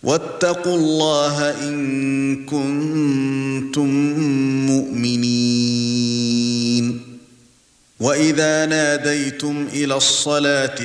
واتقوا الله إن كنتم مؤمنين وإذا ناديتم إلى الصلاة